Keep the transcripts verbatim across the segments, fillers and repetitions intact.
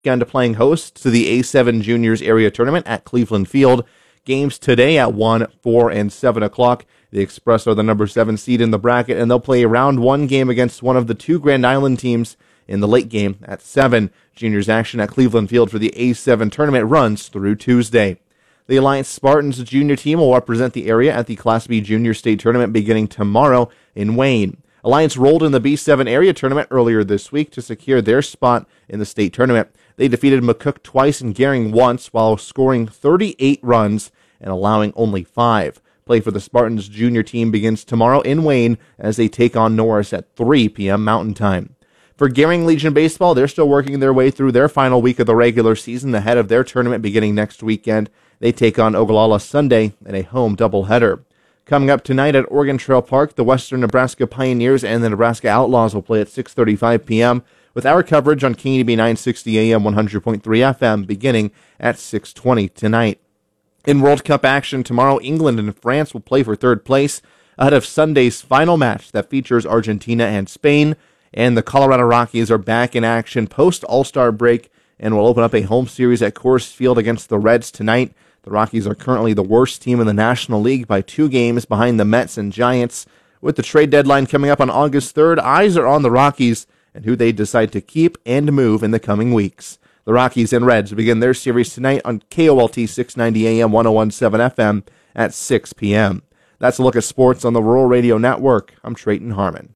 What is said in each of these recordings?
weekend playing host to the A seven Juniors Area Tournament at Cleveland Field. Games today at one, four, and seven o'clock. The Express are the number seven seed in the bracket, and they'll play a round one game against one of the two Grand Island teams in the late game at seven. Juniors action at Cleveland Field for the A seven tournament runs through Tuesday. The Alliance Spartans junior team will represent the area at the Class B Junior State Tournament beginning tomorrow in Wayne. Alliance rolled in the B seven area tournament earlier this week to secure their spot in the state tournament. They defeated McCook twice and Gering once while scoring thirty-eight runs and allowing only five. Play for the Spartans junior team begins tomorrow in Wayne as they take on Norris at three p.m. Mountain Time. For Gering Legion Baseball, they're still working their way through their final week of the regular season ahead of their tournament beginning next weekend. They take on Ogallala Sunday in a home doubleheader. Coming up tonight at Oregon Trail Park, the Western Nebraska Pioneers and the Nebraska Outlaws will play at six thirty-five p.m. with our coverage on K E D B nine sixty A M one hundred point three F M beginning at six twenty tonight. In World Cup action tomorrow, England and France will play for third place ahead of Sunday's final match that features Argentina and Spain. And the Colorado Rockies are back in action post-All-Star break and will open up a home series at Coors Field against the Reds tonight. The Rockies are currently the worst team in the National League by two games behind the Mets and Giants. With the trade deadline coming up on August third, eyes are on the Rockies and who they decide to keep and move in the coming weeks. The Rockies and Reds begin their series tonight on K O L T six ninety A M one oh one point seven F M at six p.m. That's a look at sports on the Rural Radio Network. I'm Trayton Harmon.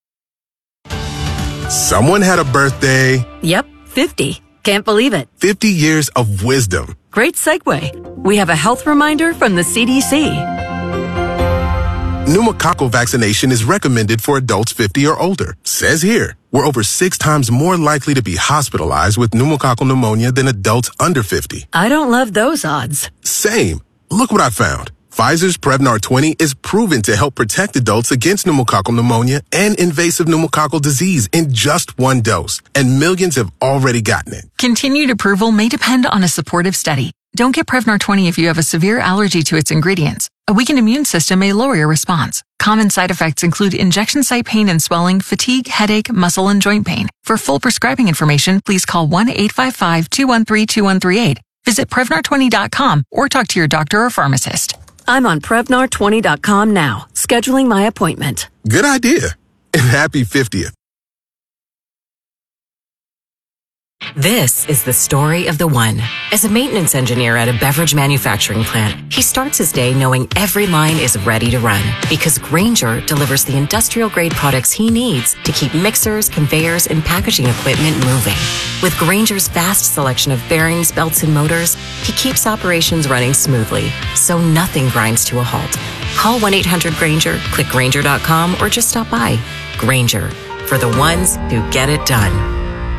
Someone had a birthday. Yep, fifty. Can't believe it. fifty years of wisdom. Great segue. We have a health reminder from the C D C. Pneumococcal vaccination is recommended for adults fifty or older. Says here, we're over six times more likely to be hospitalized with pneumococcal pneumonia than adults under fifty. I don't love those odds. Same. Look what I found. Pfizer's Prevnar twenty is proven to help protect adults against pneumococcal pneumonia and invasive pneumococcal disease in just one dose. And millions have already gotten it. Continued approval may depend on a supportive study. Don't get Prevnar twenty if you have a severe allergy to its ingredients. A weakened immune system may lower your response. Common side effects include injection site pain and swelling, fatigue, headache, muscle, and joint pain. For full prescribing information, please call one eight five five, two one three, two one three eight. Visit Prevnar twenty dot com or talk to your doctor or pharmacist. I'm on Prevnar twenty dot com now, scheduling my appointment. Good idea. And happy fiftieth. This is the story of the one. As a maintenance engineer at a beverage manufacturing plant, he starts his day knowing every line is ready to run because Grainger delivers the industrial-grade products he needs to keep mixers, conveyors, and packaging equipment moving. With Grainger's vast selection of bearings, belts, and motors, he keeps operations running smoothly, so nothing grinds to a halt. Call one eight hundred Grainger, click Grainger dot com, or just stop by. Grainger, for the ones who get it done.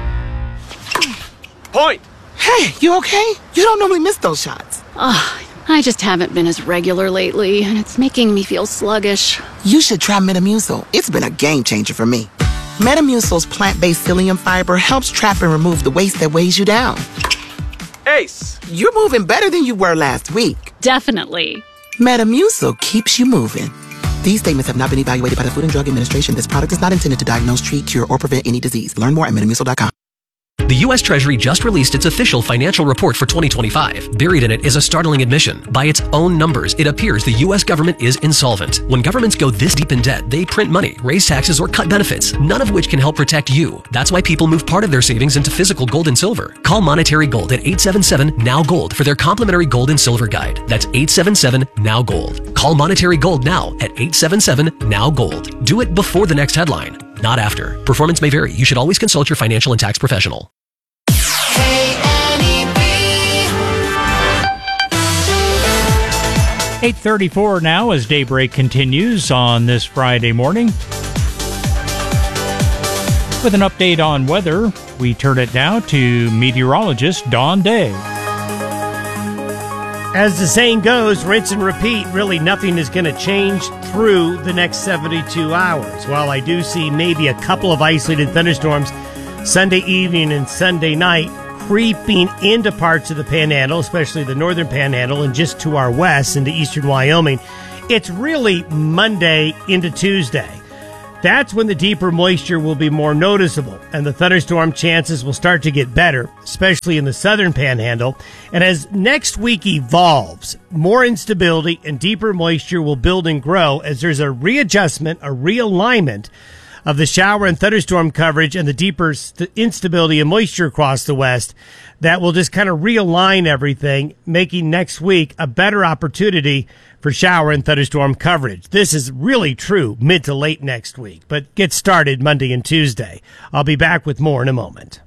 Point! Hey, you okay? You don't normally miss those shots. Ugh, I just haven't been as regular lately, and it's making me feel sluggish. You should try Metamucil. It's been a game changer for me. Metamucil's plant-based psyllium fiber helps trap and remove the waste that weighs you down. Ace! You're moving better than you were last week. Definitely. Metamucil keeps you moving. These statements have not been evaluated by the Food and Drug Administration. This product is not intended to diagnose, treat, cure, or prevent any disease. Learn more at metamucil dot com. The U S Treasury just released its official financial report for twenty twenty-five. Buried in it is a startling admission. By its own numbers, it appears the U S government is insolvent. When governments go this deep in debt, they print money, raise taxes, or cut benefits, none of which can help protect you. That's why people move part of their savings into physical gold and silver. Call Monetary Gold at eight seven seven, N O W Gold for their complimentary gold and silver guide. That's eight seven seven, N O W Gold. Call Monetary Gold now at eight seven seven, N O W Gold. Do it before the next headline, not after. Performance may vary. You should always consult your financial and tax professional. eight thirty-four now as Daybreak continues on this Friday morning. With an update on weather, we turn it now to meteorologist Dawn Day. As the saying goes, rinse and repeat. Really nothing is going to change through the next seventy-two hours. While I do see maybe a couple of isolated thunderstorms Sunday evening and Sunday night creeping into parts of the Panhandle, especially the northern Panhandle, and just to our west into eastern Wyoming, it's really Monday into Tuesday. That's when the deeper moisture will be more noticeable, and the thunderstorm chances will start to get better, especially in the southern panhandle. And as next week evolves, more instability and deeper moisture will build and grow as there's a readjustment, a realignment of the shower and thunderstorm coverage and the deeper st- instability and moisture across the west that will just kind of realign everything, making next week a better opportunity for shower and thunderstorm coverage. This is really true mid to late next week, but get started Monday and Tuesday. I'll be back with more in a moment.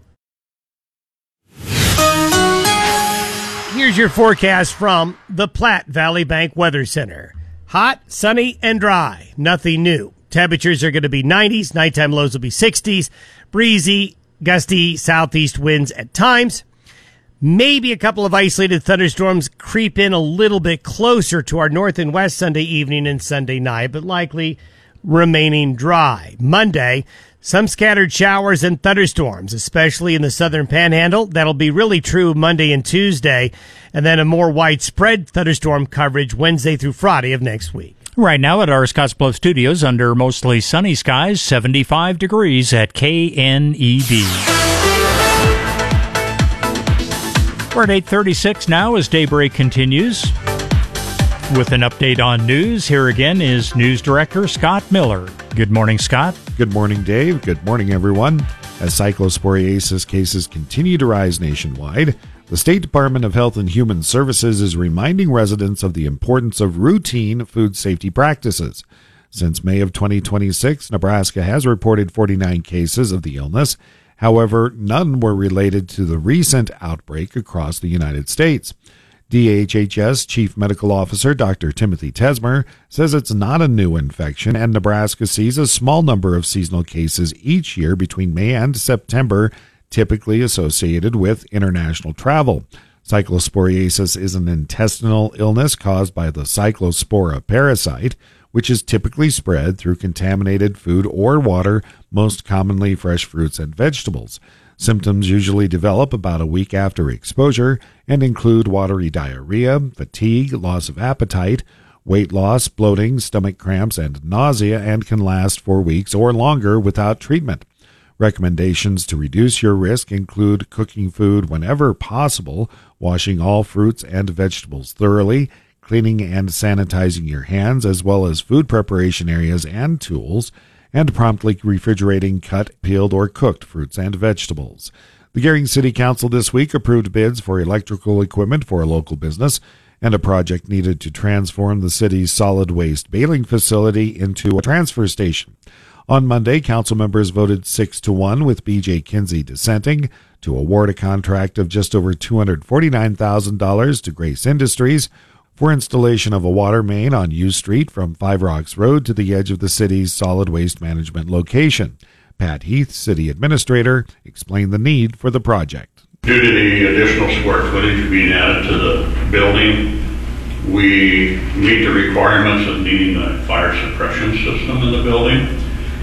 Here's your forecast from the Platte Valley Bank Weather Center. Hot, sunny, and dry. Nothing new. Temperatures are going to be nineties. Nighttime lows will be sixties. Breezy, gusty southeast winds at times. Maybe a couple of isolated thunderstorms creep in a little bit closer to our north and west Sunday evening and Sunday night, but likely remaining dry. Monday, some scattered showers and thunderstorms, especially in the southern panhandle. That'll be really true Monday and Tuesday, and then a more widespread thunderstorm coverage Wednesday through Friday of next week. Right now at our Scottsbluff studios, under mostly sunny skies, seventy-five degrees at K N E B. We're at eight thirty-six now as daybreak continues. With an update on news, here again is News Director Scott Miller. Good morning, Scott. Good morning, Dave. Good morning, everyone. As cyclosporiasis cases continue to rise nationwide, the State Department of Health and Human Services is reminding residents of the importance of routine food safety practices. Since May of twenty twenty-six, Nebraska has reported forty-nine cases of the illness. However, none were related to the recent outbreak across the United States. D H H S Chief Medical Officer Doctor Timothy Tesmer says it's not a new infection, and Nebraska sees a small number of seasonal cases each year between May and September, typically associated with international travel. Cyclosporiasis is an intestinal illness caused by the Cyclospora parasite, which is typically spread through contaminated food or water, most commonly fresh fruits and vegetables. Symptoms usually develop about a week after exposure and include watery diarrhea, fatigue, loss of appetite, weight loss, bloating, stomach cramps, and nausea, and can last for weeks or longer without treatment. Recommendations to reduce your risk include cooking food whenever possible, washing all fruits and vegetables thoroughly, cleaning and sanitizing your hands as well as food preparation areas and tools, and promptly refrigerating cut, peeled, or cooked fruits and vegetables. The Gering City Council this week approved bids for electrical equipment for a local business and a project needed to transform the city's solid waste baling facility into a transfer station. On Monday, council members voted six to one with B J Kinsey dissenting to award a contract of just over two hundred forty-nine thousand dollars to Grace Industries for installation of a water main on U Street from Five Rocks Road to the edge of the city's solid waste management location. Pat Heath, city administrator, explained the need for the project. Due to the additional square footage being added to the building, we meet the requirements of needing a fire suppression system in the building.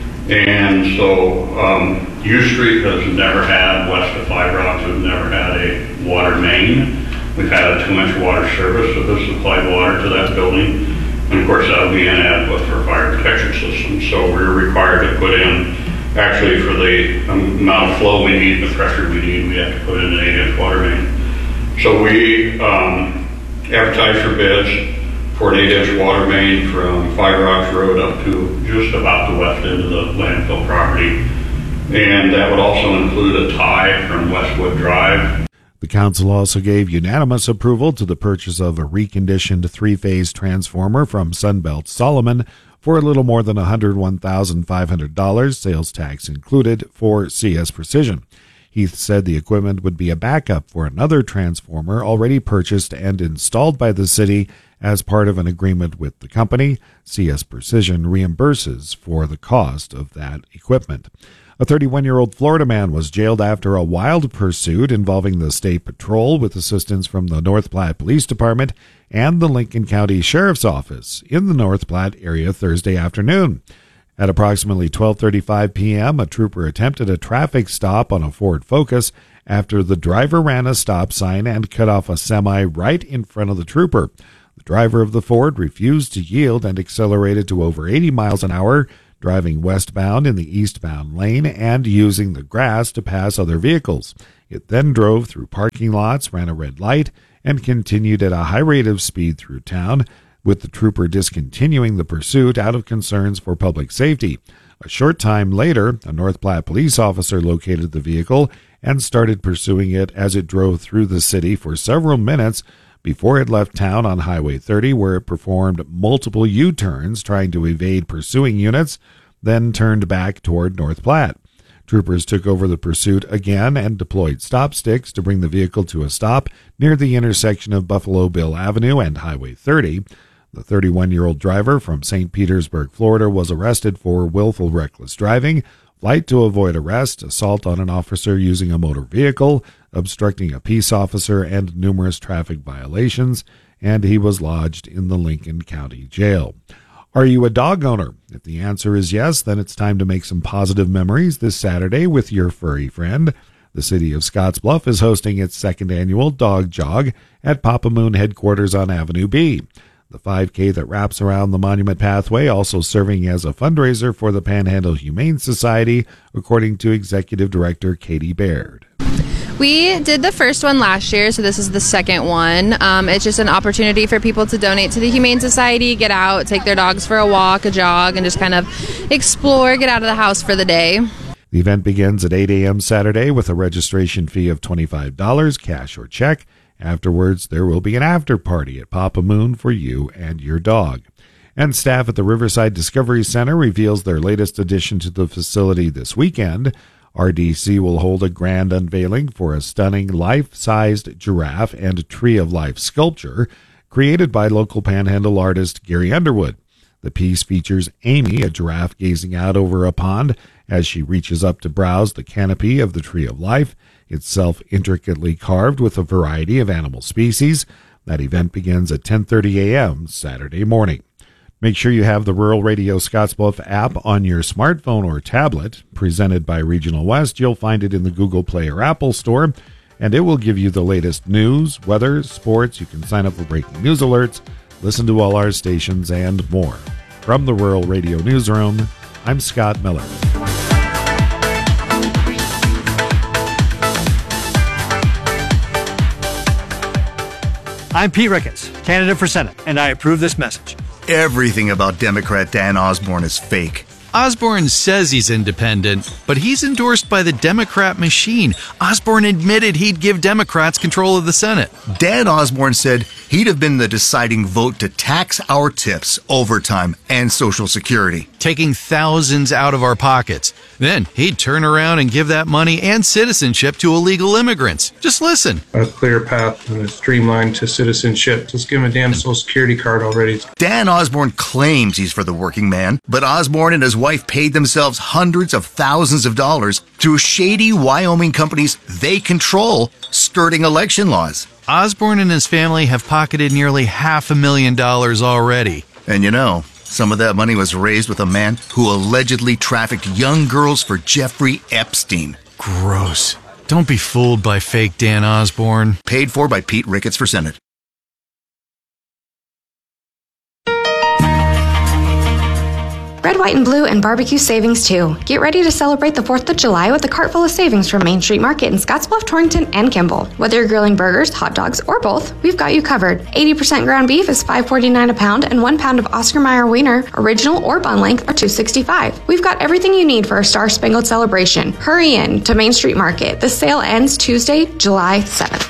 And so um, U Street has never had, west of Five Rocks, has never had a water main. We've had a two-inch water service that has supplied water to that building. And of course, that would be inadequate for a fire protection system. So we're required to put in, actually for the amount of flow we need, the pressure we need, we have to put in an eight-inch water main. So we um, advertised for bids for an eight-inch water main from Five Rocks Road up to just about the west end of the landfill property. And that would also include a tie from Westwood Drive. The council also gave unanimous approval to the purchase of a reconditioned three-phase transformer from Sunbelt Solomon for a little more than one hundred one thousand five hundred dollars, sales tax included, for C S Precision. Heath said the equipment would be a backup for another transformer already purchased and installed by the city as part of an agreement with the company. C S Precision reimburses for the cost of that equipment. A thirty-one-year-old Florida man was jailed after a wild pursuit involving the State Patrol with assistance from the North Platte Police Department and the Lincoln County Sheriff's Office in the North Platte area Thursday afternoon. At approximately twelve thirty-five p.m., a trooper attempted a traffic stop on a Ford Focus after the driver ran a stop sign and cut off a semi right in front of the trooper. The driver of the Ford refused to yield and accelerated to over eighty miles an hour, driving westbound in the eastbound lane and using the grass to pass other vehicles. It then drove through parking lots, ran a red light, and continued at a high rate of speed through town, with the trooper discontinuing the pursuit out of concerns for public safety. A short time later, a North Platte police officer located the vehicle and started pursuing it as it drove through the city for several minutes before it left town on Highway thirty, where it performed multiple U-turns trying to evade pursuing units, then turned back toward North Platte. Troopers took over the pursuit again and deployed stop sticks to bring the vehicle to a stop near the intersection of Buffalo Bill Avenue and Highway thirty. The thirty-one-year-old driver from Saint Petersburg, Florida, was arrested for willful reckless driving, flight to avoid arrest, assault on an officer using a motor vehicle, obstructing a peace officer, and numerous traffic violations, and he was lodged in the Lincoln County Jail. Are you a dog owner? If the answer is yes, then it's time to make some positive memories this Saturday with your furry friend. The city of Scottsbluff is hosting its second annual Dog Jog at Papa Moon headquarters on Avenue B. The five K that wraps around the Monument Pathway also serving as a fundraiser for the Panhandle Humane Society, according to Executive Director Katie Baird. We did the first one last year, so this is the second one. Um, it's just an opportunity for people to donate to the Humane Society, get out, take their dogs for a walk, a jog, and just kind of explore, get out of the house for the day. The event begins at eight a.m. Saturday with a registration fee of twenty-five dollars, cash or check. Afterwards, there will be an after party at Papa Moon for you and your dog. And staff at the Riverside Discovery Center reveals their latest addition to the facility this weekend. R D C will hold a grand unveiling for a stunning life-sized giraffe and tree of life sculpture created by local Panhandle artist Gary Underwood. The piece features Amy, a giraffe gazing out over a pond as she reaches up to browse the canopy of the tree of life, itself intricately carved with a variety of animal species. That event begins at ten thirty a.m. Saturday morning. Make sure you have the Rural Radio Scottsbluff app on your smartphone or tablet. Presented by Regional West, you'll find it in the Google Play or Apple Store, and it will give you the latest news, weather, sports. You can sign up for breaking news alerts, listen to all our stations, and more. From the Rural Radio Newsroom, I'm Scott Miller. I'm Pete Ricketts, candidate for Senate, and I approve this message. Everything about Democrat Dan Osborne is fake. Osborne says he's independent, but he's endorsed by the Democrat machine. Osborne admitted he'd give Democrats control of the Senate. Dan Osborne said he'd have been the deciding vote to tax our tips, overtime, and Social Security, taking thousands out of our pockets. Then he'd turn around and give that money and citizenship to illegal immigrants. Just listen. A clear path and a streamline to citizenship. Just give him a damn Social Security card already. Dan Osborne claims he's for the working man, but Osborne and his wife paid themselves hundreds of thousands of dollars through shady Wyoming companies they control, skirting election laws. Osborne and his family have pocketed nearly half a million dollars already. And you know, some of that money was raised with a man who allegedly trafficked young girls for Jeffrey Epstein. Gross. Don't be fooled by fake Dan Osborne. Paid for by Pete Ricketts for Senate. Red, white, and blue and barbecue savings too. Get ready to celebrate the fourth of July with a cart full of savings from Main Street Market in Scottsbluff, Torrington, and Kimball. Whether you're grilling burgers, hot dogs, or both, we've got you covered. eighty percent ground beef is five forty-nine a pound, and one pound of Oscar Mayer Wiener, original or bun length, are two sixty-five. We've got everything you need for our Star Spangled celebration. Hurry in to Main Street Market. The sale ends Tuesday, July seventh.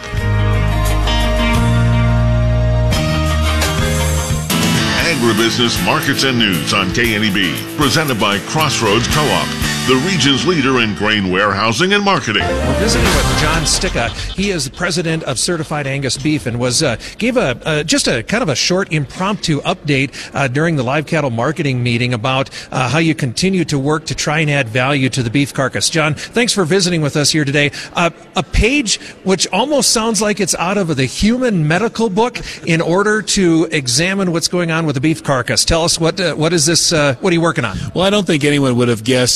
Agribusiness Markets and News on K N E B, presented by Crossroads Co-op, the region's leader in grain warehousing and marketing. We're visiting with John Sticka. He is the president of Certified Angus Beef and was uh, gave a uh, just a kind of a short impromptu update uh, during the live cattle marketing meeting about uh, how you continue to work to try and add value to the beef carcass. John, thanks for visiting with us here today. Uh, a page which almost sounds like it's out of the human medical book in order to examine what's going on with the beef carcass. Tell us what uh, what is this? Uh, what are you working on? Well, I don't think anyone would have guessed that we'd be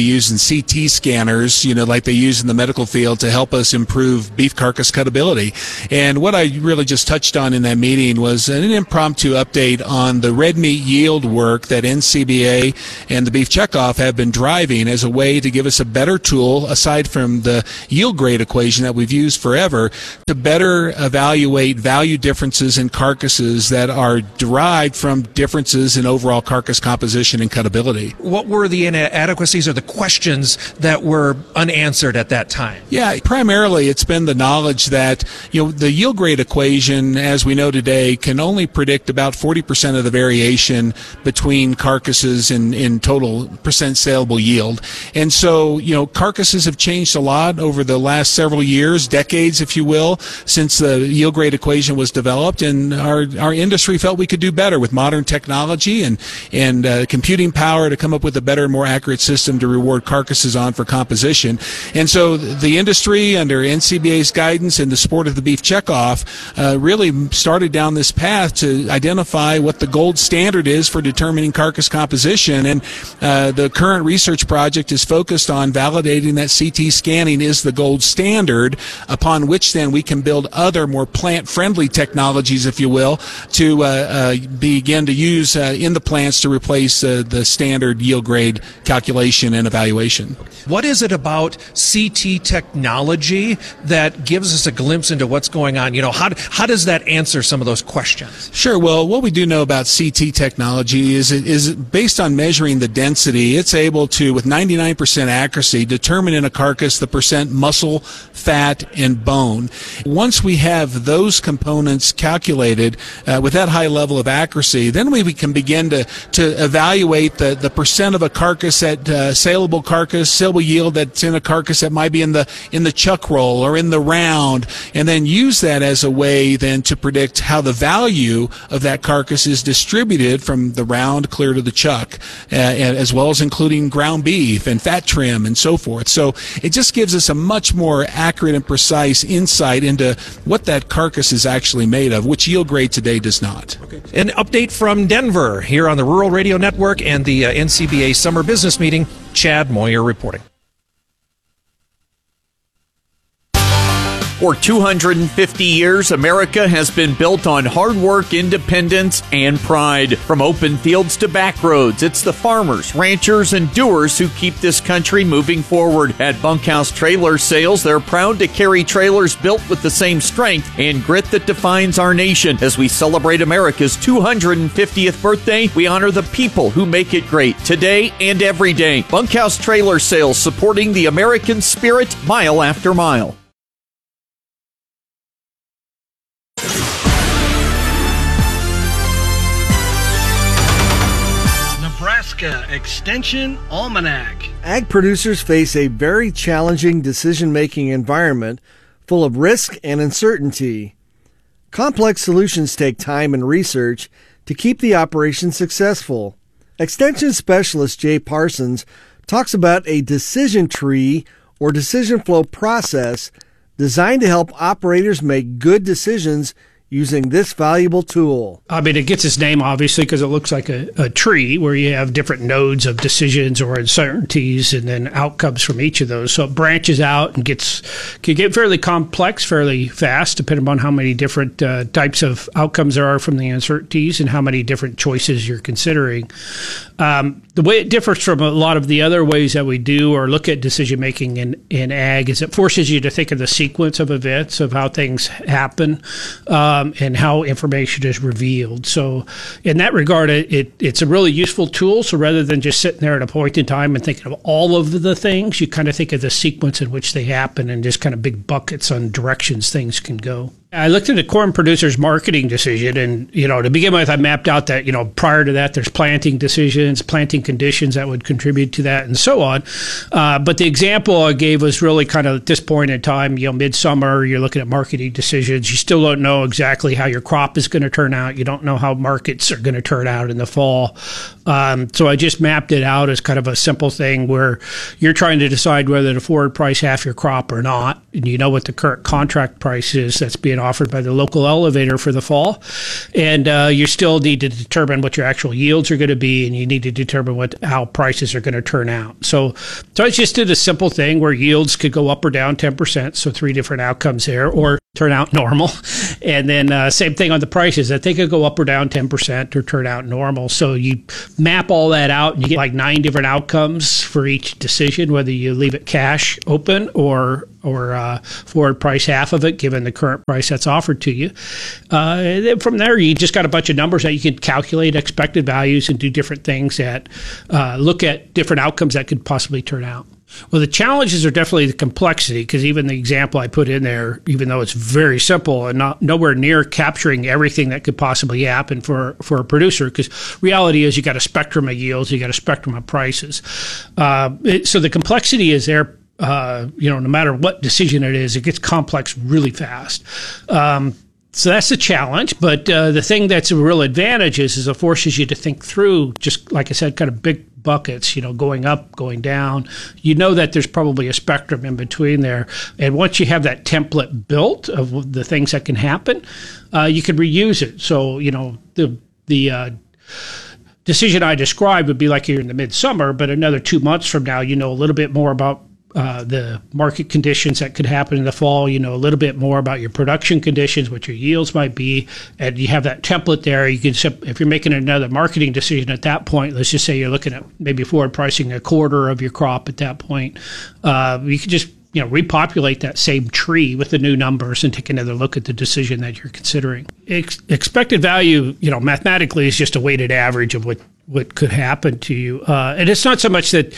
using C T scanners, you know, like they use in the medical field to help us improve beef carcass cutability. And what I really just touched on in that meeting was an impromptu update on the red meat yield work that N C B A and the Beef Checkoff have been driving as a way to give us a better tool, aside from the yield grade equation that we've used forever, to better evaluate value differences in carcasses that are derived from differences in overall carcass composition and cutability. What were the inadequacies or the questions that were unanswered at that time? Yeah, primarily it's been the knowledge that, you know, the yield grade equation, as we know today, can only predict about forty percent of the variation between carcasses in, in total percent saleable yield. And so, you know, carcasses have changed a lot over the last several years, decades, if you will, since the yield grade equation was developed, and our, our industry felt we could do better with modern technology and, and uh, computing power to come up with a better, more accurate system to reward carcasses on for composition. And so the industry, under N C B A's guidance and the support of the Beef Checkoff, uh, really started down this path to identify what the gold standard is for determining carcass composition. And uh, the current research project is focused on validating that C T scanning is the gold standard, upon which then we can build other more plant-friendly technologies, if you will, to uh, uh, begin to use uh, in the plants to replace uh, the standard yield grade calculation and evaluation. What is it about C T technology that gives us a glimpse into what's going on? You know, how, how does that answer some of those questions? Sure. Well, what we do know about C T technology is is based on measuring the density. It's able to, with ninety-nine percent accuracy, determine in a carcass the percent muscle, fat, and bone. Once we have those components calculated uh, with that high level of accuracy, then we, we can begin to, to evaluate the, the percent of a carcass at uh, saleable carcass, saleable yield that's in a carcass that might be in the in the chuck roll or in the round, and then use that as a way then to predict how the value of that carcass is distributed from the round clear to the chuck, uh, as well as including ground beef and fat trim and so forth. So it just gives us a much more accurate and precise insight into what that carcass is actually made of, which yield grade today does not. Okay. An update from Denver here on the Rural Radio Network and the uh, N C B A Summer Business Meeting. Chad Moyer reporting. For two hundred fifty years, America has been built on hard work, independence, and pride. From open fields to back roads, it's the farmers, ranchers, and doers who keep this country moving forward. At Bunkhouse Trailer Sales, they're proud to carry trailers built with the same strength and grit that defines our nation. As we celebrate America's two hundred fiftieth birthday, we honor the people who make it great today and every day. Bunkhouse Trailer Sales, supporting the American spirit mile after mile. Nebraska Extension Almanac. Ag producers face a very challenging decision-making environment full of risk and uncertainty. Complex solutions take time and research to keep the operation successful. Extension specialist Jay Parsons talks about a decision tree or decision flow process designed to help operators make good decisions using this valuable tool. I mean, it gets its name, obviously, because it looks like a, a tree where you have different nodes of decisions or uncertainties and then outcomes from each of those. So it branches out and gets can get fairly complex fairly fast, depending on how many different uh, types of outcomes there are from the uncertainties and how many different choices you're considering. Um, the way it differs from a lot of the other ways that we do or look at decision-making in, in ag is it forces you to think of the sequence of events, of how things happen, um, and how information is revealed. So in that regard, it, it it's a really useful tool. So rather than just sitting there at a point in time and thinking of all of the things, you kind of think of the sequence in which they happen and just kind of big buckets on directions things can go. I looked at the corn producer's marketing decision, and, you know, to begin with, I mapped out that, you know, prior to that, there's planting decisions, planting conditions that would contribute to that, and so on. Uh, but the example I gave was really kind of at this point in time, you know, midsummer, you're looking at marketing decisions. You still don't know exactly how your crop is going to turn out. You don't know how markets are going to turn out in the fall. Um, so I just mapped it out as kind of a simple thing where you're trying to decide whether to forward price half your crop or not. And you know what the current contract price is that's being offered by the local elevator for the fall. And uh, you still need to determine what your actual yields are going to be, and you need to determine what how prices are going to turn out. So, so I just did a simple thing where yields could go up or down ten percent, so three different outcomes there, or turn out normal. And then uh, same thing on the prices, that they could go up or down ten percent or turn out normal. So you map all that out and you get like nine different outcomes for each decision, whether you leave it cash open or or uh, forward price half of it, given the current price that's offered to you. Uh, and then from there, you just got a bunch of numbers that you can calculate expected values and do different things that uh, look at different outcomes that could possibly turn out. Well, the challenges are definitely the complexity, because even the example I put in there, even though it's very simple and not nowhere near capturing everything that could possibly happen for, for a producer, because reality is you got a spectrum of yields, you got a spectrum of prices. Uh, it, so the complexity is there. Uh, you know, no matter what decision it is, it gets complex really fast. Um, So that's the challenge. But uh, the thing that's a real advantage is, is it forces you to think through, just like I said, kind of big buckets, you know, going up, going down. You know that there's probably a spectrum in between there. And once you have that template built of the things that can happen, uh, you can reuse it. So, you know, the the uh, decision I described would be like you're in the midsummer, but another two months from now, you know a little bit more about Uh, the market conditions that could happen in the fall, you know, a little bit more about your production conditions, what your yields might be, and you have that template there. You can, if you're making another marketing decision at that point, let's just say you're looking at maybe forward pricing a quarter of your crop at that point, uh, you can just, you know, repopulate that same tree with the new numbers and take another look at the decision that you're considering. Ex- expected value, you know, mathematically is just a weighted average of what, what could happen to you. Uh, and it's not so much that,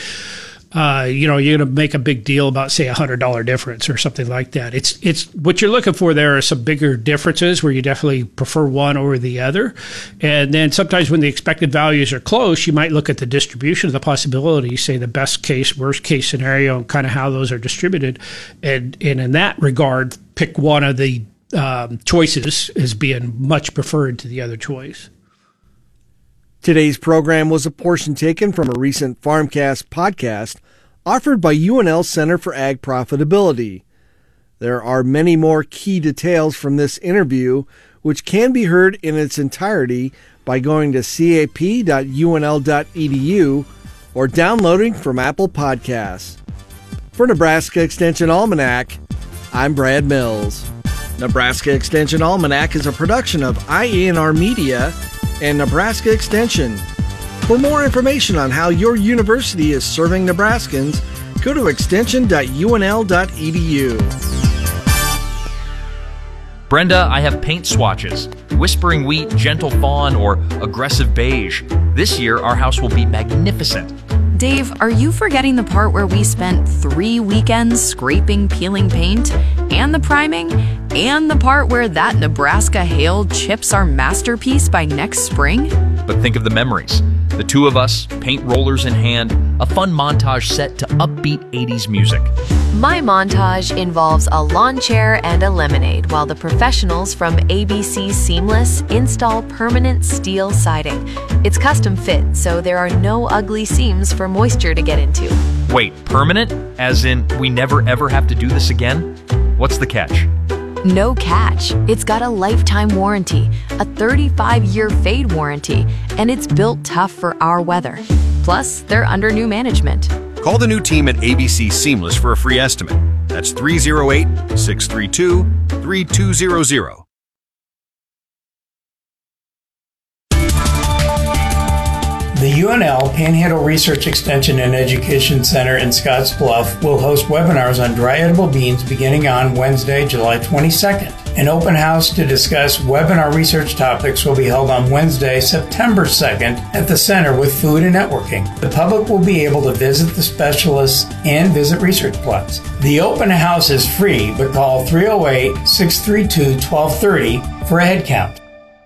Uh, you know, you're going to make a big deal about, say, a hundred dollar difference or something like that. It's it's what you're looking for. There are some bigger differences where you definitely prefer one over the other, and then sometimes when the expected values are close, you might look at the distribution of the possibilities, say the best case, worst case scenario, and kind of how those are distributed, and and in that regard, pick one of the um, choices as being much preferred to the other choice. Today's program was a portion taken from a recent Farmcast podcast offered by U N L Center for Ag Profitability. There are many more key details from this interview, which can be heard in its entirety by going to c a p dot u n l dot e d u or downloading from Apple Podcasts. For Nebraska Extension Almanac, I'm Brad Mills. Nebraska Extension Almanac is a production of I A N R Media and Nebraska Extension. For more information on how your university is serving Nebraskans, go to extension dot u n l dot e d u. Brenda, I have paint swatches. Whispering Wheat, Gentle Fawn, or Aggressive Beige. This year, our house will be magnificent. Dave, are you forgetting the part where we spent three weekends scraping, peeling paint, and the priming, and the part where that Nebraska hail chips our masterpiece by next spring? But think of the memories. The two of us, paint rollers in hand, a fun montage set to upbeat eighties music. My montage involves a lawn chair and a lemonade while the professionals from A B C Seamless install permanent steel siding. It's custom fit, so there are no ugly seams for moisture to get into. Wait, permanent? As in, we never ever have to do this again? What's the catch? No catch. It's got a lifetime warranty, a thirty-five year fade warranty, and it's built tough for our weather. Plus, they're under new management. Call the new team at A B C Seamless for a free estimate. That's three oh eight, six three two, three two zero zero. The U N L Panhandle Research Extension and Education Center in Scottsbluff will host webinars on dry edible beans beginning on Wednesday, July twenty-second. An open house to discuss webinar research topics will be held on Wednesday, September second at the center with food and networking. The public will be able to visit the specialists and visit research plots. The open house is free, but call three oh eight, six three two, one two three oh for a head count.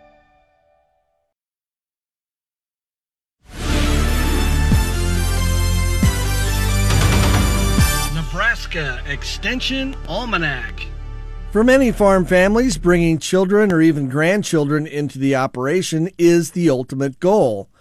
Nebraska Extension Almanac. For many farm families, bringing children or even grandchildren into the operation is the ultimate goal.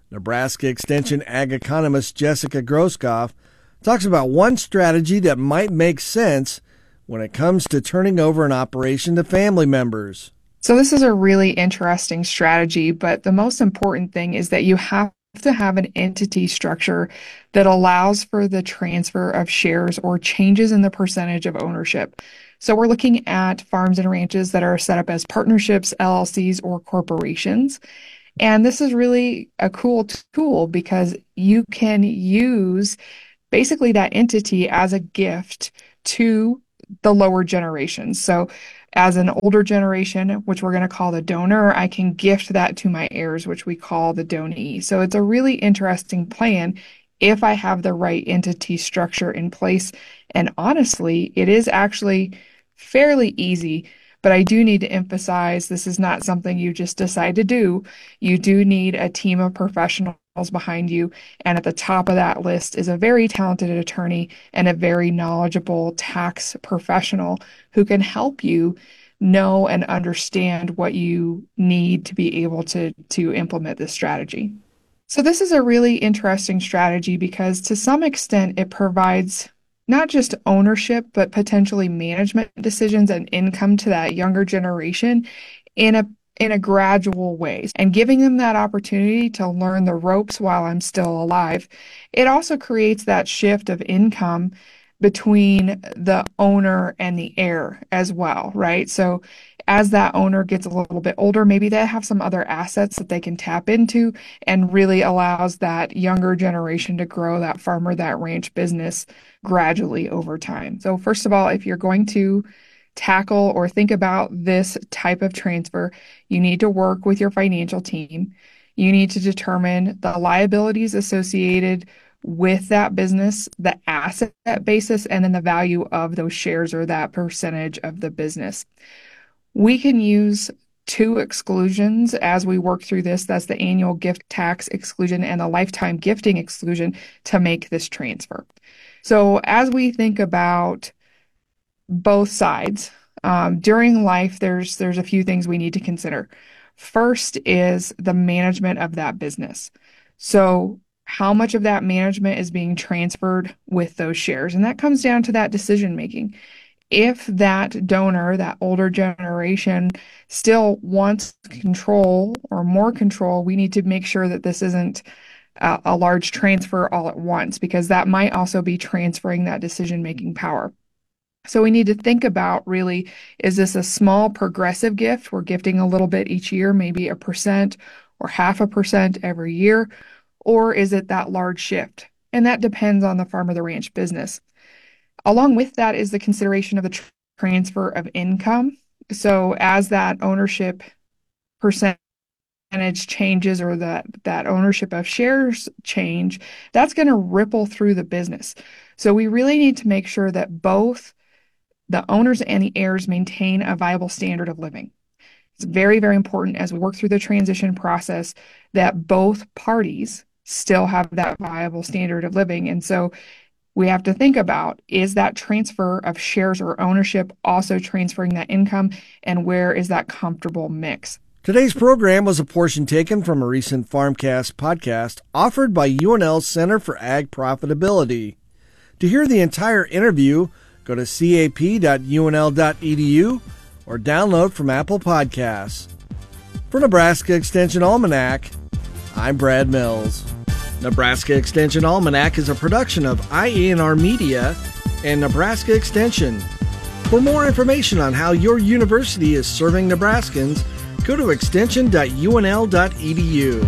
Nebraska Extension ag economist Jessica Groskopf talks about one strategy that might make sense when it comes to turning over an operation to family members. So this is a really interesting strategy, but the most important thing is that you have to have an entity structure that allows for the transfer of shares or changes in the percentage of ownership. So we're looking at farms and ranches that are set up as partnerships, L L Cs, or corporations. And this is really a cool tool because you can use basically that entity as a gift to the lower generations. So as an older generation, which we're going to call the donor, I can gift that to my heirs, which we call the donee. So it's a really interesting plan if I have the right entity structure in place. And honestly, it is actually fairly easy, but I do need to emphasize this is not something you just decide to do. You do need a team of professionals behind you. And at the top of that list is a very talented attorney and a very knowledgeable tax professional who can help you know and understand what you need to be able to, to implement this strategy. So this is a really interesting strategy because to some extent it provides not just ownership, but potentially management decisions and income to that younger generation in a in a gradual way, and giving them that opportunity to learn the ropes while I'm still alive. It also creates that shift of income between the owner and the heir as well, right? So as that owner gets a little bit older, maybe they have some other assets that they can tap into and really allows that younger generation to grow that farm or that ranch business gradually over time. So first of all, if you're going to tackle or think about this type of transfer, you need to work with your financial team. You need to determine the liabilities associated with that business, the asset basis, and then the value of those shares or that percentage of the business. We can use two exclusions as we work through this. That's the annual gift tax exclusion and the lifetime gifting exclusion to make this transfer. So as we think about both sides, um, during life, there's there's a few things we need to consider. First is the management of that business. So how much of that management is being transferred with those shares? And that comes down to that decision making. If that donor, that older generation, still wants control or more control, we need to make sure that this isn't a, a large transfer all at once, because that might also be transferring that decision-making power. So we need to think about, really, is this a small progressive gift? We're gifting a little bit each year, maybe a percent or half a percent every year, or is it that large shift? And that depends on the farm or the ranch business. Along with that is the consideration of the tr- transfer of income. So as that ownership percentage changes or that, that ownership of shares change, that's going to ripple through the business. So we really need to make sure that both the owners and the heirs maintain a viable standard of living. It's very, very important as we work through the transition process that both parties still have that viable standard of living. And so we have to think about, is that transfer of shares or ownership also transferring that income, and where is that comfortable mix? Today's program was a portion taken from a recent Farmcast podcast offered by U N L's Center for Ag Profitability. To hear the entire interview, go to c a p dot u n l dot e d u or download from Apple Podcasts. For Nebraska Extension Almanac, I'm Brad Mills. Nebraska Extension Almanac is a production of I A N R Media and Nebraska Extension. For more information on how your university is serving Nebraskans, go to extension dot u n l dot e d u.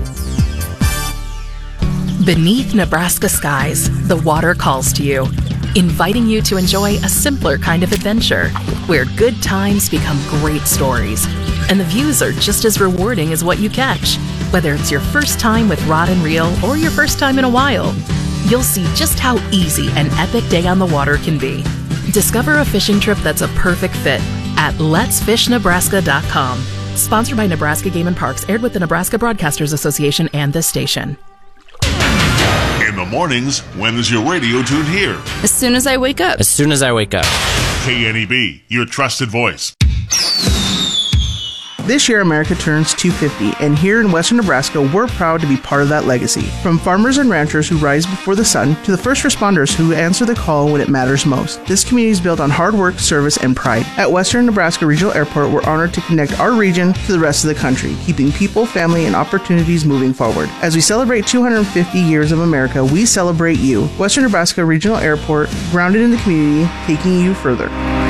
Beneath Nebraska skies, the water calls to you, inviting you to enjoy a simpler kind of adventure where good times become great stories, and the views are just as rewarding as what you catch. Whether it's your first time with rod and reel or your first time in a while, you'll see just how easy an epic day on the water can be. Discover a fishing trip that's a perfect fit at lets fish nebraska dot com. Sponsored by Nebraska Game and Parks, aired with the Nebraska Broadcasters Association and this station. In the mornings, when is your radio tuned here? As soon as I wake up. As soon as I wake up. K N E B, your trusted voice. This year, America turns two hundred fifty, and here in western Nebraska, we're proud to be part of that legacy. From farmers and ranchers who rise before the sun to the first responders who answer the call when it matters most. This community is built on hard work, service, and pride. At Western Nebraska Regional Airport, we're honored to connect our region to the rest of the country, keeping people, family, and opportunities moving forward. As we celebrate two hundred fifty years of America, we celebrate you. Western Nebraska Regional Airport, grounded in the community, taking you further.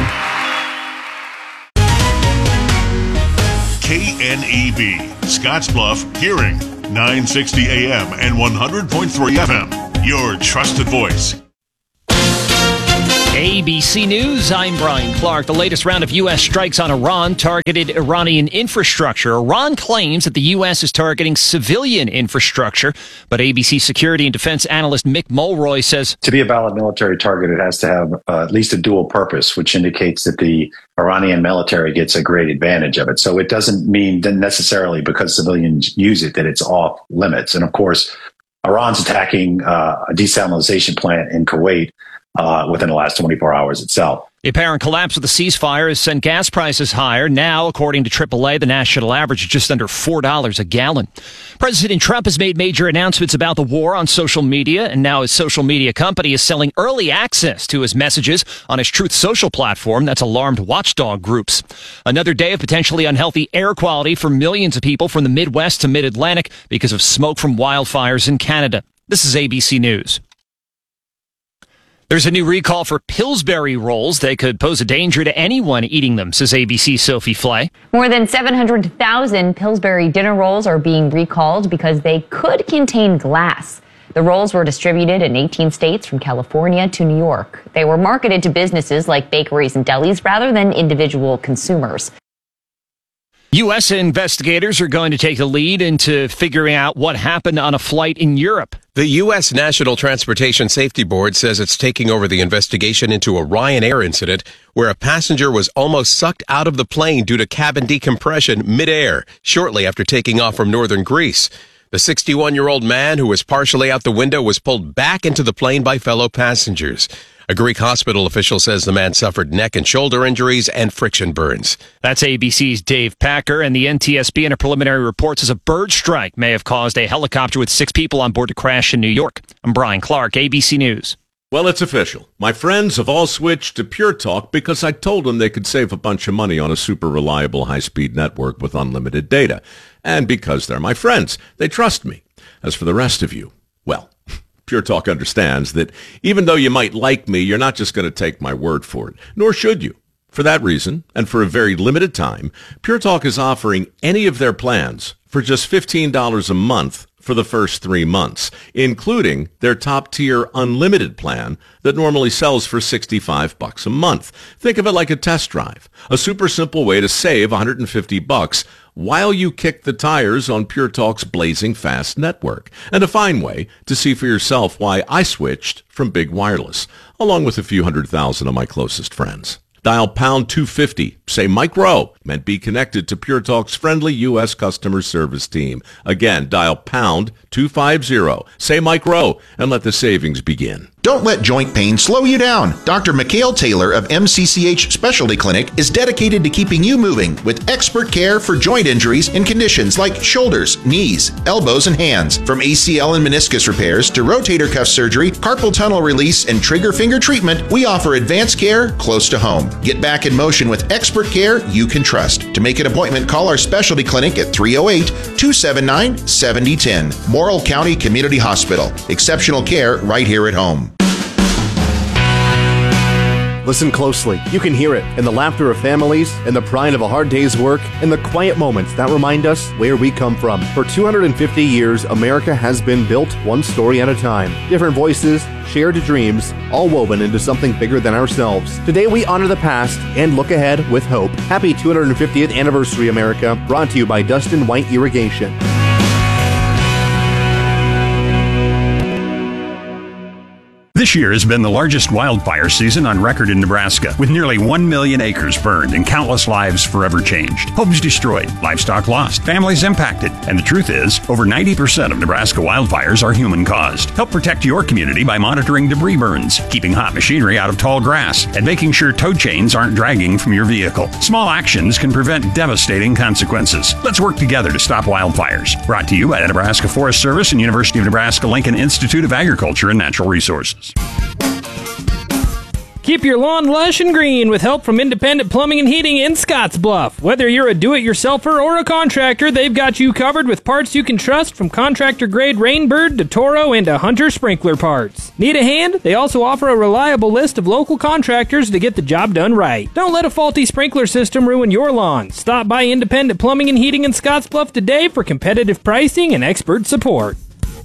K N E B, Scottsbluff, Hearing, nine sixty A M and one hundred point three F M. Your trusted voice. A B C News, I'm Brian Clark. The latest round of U S strikes on Iran targeted Iranian infrastructure. Iran claims that the U S is targeting civilian infrastructure, but A B C security and defense analyst Mick Mulroy says, to be a valid military target, it has to have uh, at least a dual purpose, which indicates that the Iranian military gets a great advantage of it. So it doesn't mean that necessarily because civilians use it that it's off limits. And of course, Iran's attacking uh, a desalination plant in Kuwait Uh, within the last twenty-four hours itself. The apparent collapse of the ceasefire has sent gas prices higher. Now, according to triple A, the national average is just under four dollars a gallon. President Trump has made major announcements about the war on social media, and now his social media company is selling early access to his messages on his Truth Social platform that's alarmed watchdog groups. Another day of potentially unhealthy air quality for millions of people from the Midwest to Mid-Atlantic because of smoke from wildfires in Canada. This is A B C News. There's a new recall for Pillsbury rolls. They could pose a danger to anyone eating them, says A B C's Sophie Flay. More than seven hundred thousand Pillsbury dinner rolls are being recalled because they could contain glass. The rolls were distributed in eighteen states from California to New York. They were marketed to businesses like bakeries and delis rather than individual consumers. U S investigators are going to take the lead into figuring out what happened on a flight in Europe. The U S National Transportation Safety Board says it's taking over the investigation into a Ryanair incident where a passenger was almost sucked out of the plane due to cabin decompression midair shortly after taking off from northern Greece. The sixty-one-year-old man who was partially out the window was pulled back into the plane by fellow passengers. A Greek hospital official says the man suffered neck and shoulder injuries and friction burns. That's A B C's Dave Packer, and the N T S B in a preliminary report says a bird strike may have caused a helicopter with six people on board to crash in New York. I'm Brian Clark, A B C News. Well, it's official. My friends have all switched to Pure Talk because I told them they could save a bunch of money on a super reliable high-speed network with unlimited data. And because they're my friends, they trust me. As for the rest of you, well, Pure Talk understands that even though you might like me, you're not just going to take my word for it, nor should you. For that reason, and for a very limited time, Pure Talk is offering any of their plans for just fifteen dollars a month for the first three months, including their top-tier unlimited plan that normally sells for sixty-five bucks a month. Think of it like a test drive, a super simple way to save one hundred fifty bucks while you kick the tires on Pure Talk's blazing fast network, and a fine way to see for yourself why I switched from big wireless, along with a few hundred thousand of my closest friends. Dial pound two fifty, say Mike Rowe, and be connected to Pure Talk's friendly U S customer service team. Again, dial pound two fifty, say Mike Rowe, and let the savings begin. Don't let joint pain slow you down. Doctor Mikhail Taylor of M C C H Specialty Clinic is dedicated to keeping you moving with expert care for joint injuries and conditions like shoulders, knees, elbows, and hands. From A C L and meniscus repairs to rotator cuff surgery, carpal tunnel release, and trigger finger treatment, we offer advanced care close to home. Get back in motion with expert care you can trust. To make an appointment, call our specialty clinic at three oh eight, two seven nine, seven oh one oh. Morrill County Community Hospital. Exceptional care right here at home. Listen closely. You can hear it in the laughter of families, in the pride of a hard day's work, in the quiet moments that remind us where we come from. For two hundred fifty years, America has been built one story at a time. Different voices, shared dreams, all woven into something bigger than ourselves. Today we honor the past and look ahead with hope. Happy two hundred fiftieth anniversary, America. Brought to you by Dustin White Irrigation. This year has been the largest wildfire season on record in Nebraska, with nearly one million acres burned and countless lives forever changed. Homes destroyed, livestock lost, families impacted. And the truth is, over ninety percent of Nebraska wildfires are human-caused. Help protect your community by monitoring debris burns, keeping hot machinery out of tall grass, and making sure tow chains aren't dragging from your vehicle. Small actions can prevent devastating consequences. Let's work together to stop wildfires. Brought to you by the Nebraska Forest Service and University of Nebraska-Lincoln Institute of Agriculture and Natural Resources. Keep your lawn lush and green with help from Independent Plumbing and Heating in Scottsbluff. Whether you're a do-it-yourselfer or a contractor, they've got you covered with parts you can trust, from contractor-grade Rainbird to Toro and to Hunter sprinkler parts. Need a hand? They also offer a reliable list of local contractors to get the job done right. Don't let a faulty sprinkler system ruin your lawn. Stop by Independent Plumbing and Heating in Scottsbluff today for competitive pricing and expert support.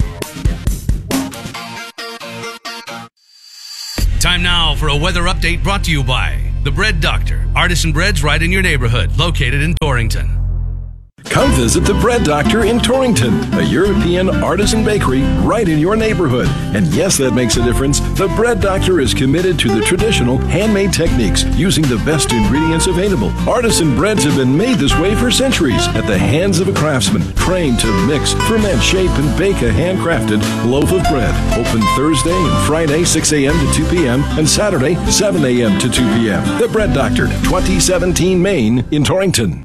Time now for a weather update brought to you by The Bread Doctor. Artisan breads right in your neighborhood, located in Torrington. Come visit The Bread Doctor in Torrington, a European artisan bakery right in your neighborhood. And yes, that makes a difference. The Bread Doctor is committed to the traditional handmade techniques using the best ingredients available. Artisan breads have been made this way for centuries at the hands of a craftsman trained to mix, ferment, shape, and bake a handcrafted loaf of bread. Open Thursday and Friday, six a.m. to two p.m. and Saturday, seven a.m. to two p.m. The Bread Doctor, twenty seventeen Main in Torrington.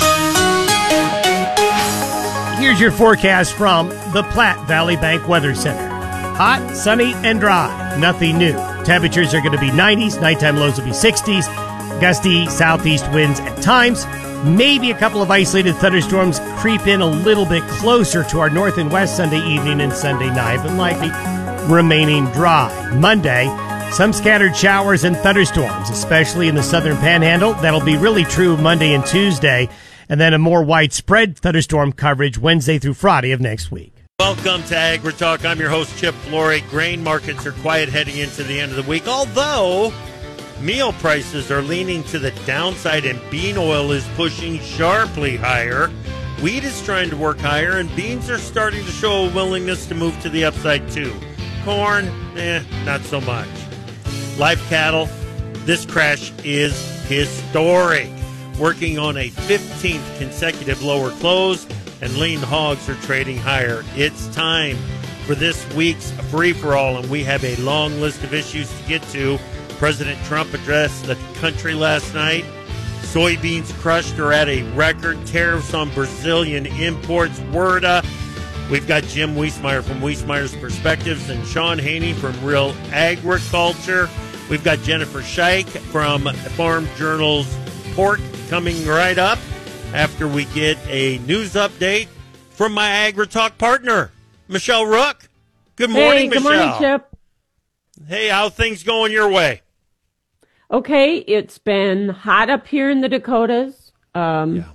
Here's your forecast from the Platte Valley Bank Weather Center. Hot, sunny, and dry. Nothing new. Temperatures are going to be nineties. Nighttime lows will be sixties. Gusty southeast winds at times. Maybe a couple of isolated thunderstorms creep in a little bit closer to our north and west Sunday evening and Sunday night, but likely remaining dry. Monday, some scattered showers and thunderstorms, especially in the southern panhandle. That'll be really true Monday and Tuesday. And then a more widespread thunderstorm coverage Wednesday through Friday of next week. Welcome to AgriTalk. I'm your host, Chip Flory. Grain markets are quiet heading into the end of the week, although meal prices are leaning to the downside and bean oil is pushing sharply higher. Wheat is trying to work higher, and beans are starting to show a willingness to move to the upside, too. Corn, eh, not so much. Live cattle, this crash is historic. Working on a fifteenth consecutive lower close, and lean hogs are trading higher. It's time for this week's free-for-all, and we have a long list of issues to get to. President Trump addressed the country last night. Soybeans crushed are at a record. Tariffs on Brazilian imports. WRDA. We've got Jim Wiesmeyer from Wiesmeyer's Perspectives and Sean Haney from Real Agriculture. We've got Jennifer Scheich from Farm Journal's Pork coming right up after we get a news update from my AgriTalk partner, Michelle Rook. Good morning, hey, good Michelle. morning, Chip. Hey, how things going your way? Okay, it's been hot up here in the Dakotas. Um, yeah.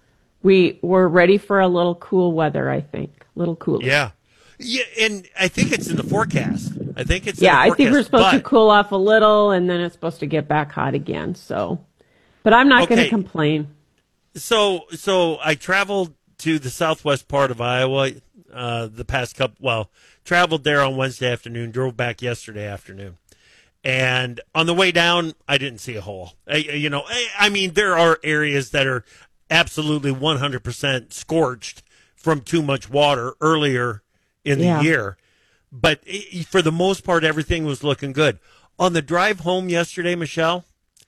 We we're ready for a little cool weather, I think. A little cooler. Yeah. Yeah, and I think it's in the forecast. I think it's yeah, in the forecast, I think we're supposed but... to cool off a little, and then it's supposed to get back hot again, so... But I'm not okay. going to complain. So, so I traveled to the southwest part of Iowa uh, the past couple. Well, traveled there on Wednesday afternoon. Drove back yesterday afternoon, and on the way down, I didn't see a hole. I, you know, I, I mean, there are areas that are absolutely one hundred percent scorched from too much water earlier in the yeah. year, but it, for the most part, everything was looking good. On the drive home yesterday, Michelle,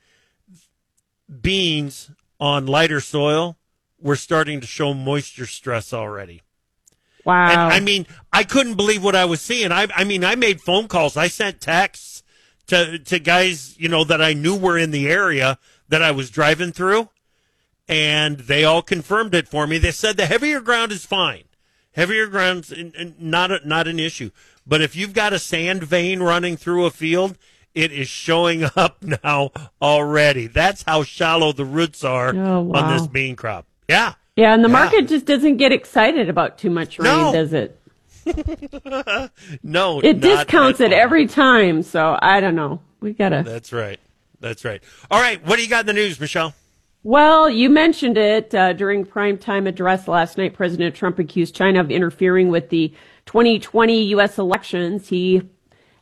beans on lighter soil were starting to show moisture stress already. Wow. And I mean, I couldn't believe what I was seeing. I, I mean, I made phone calls. I sent texts to, to guys, you know, that I knew were in the area that I was driving through, and they all confirmed it for me. They said the heavier ground is fine. Heavier ground's not a, not an issue. But if you've got a sand vein running through a field, it is showing up now already. That's how shallow the roots are oh, wow. on this bean crop. Yeah. Yeah, and the yeah. market just doesn't get excited about too much rain, no. does it? no, it discounts it all. every time. So I don't know. We gotta. That's right. That's right. All right. What do you got in the news, Michelle? Well, you mentioned it uh, during primetime address last night. President Trump accused China of interfering with the twenty twenty U S elections. He